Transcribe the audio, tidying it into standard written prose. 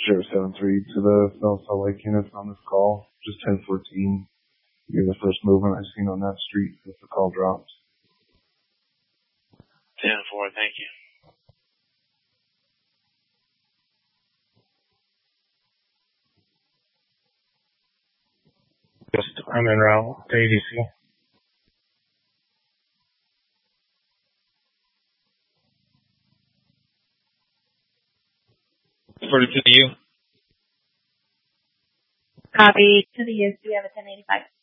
Sheriff 73 to the South Salt Lake units on this call. Just 1014. You're the first movement I've seen on that street since the call dropped. 10-4, thank you. I'm en route to ADC. 42 to you. Copy to the use. Do we have a 1085?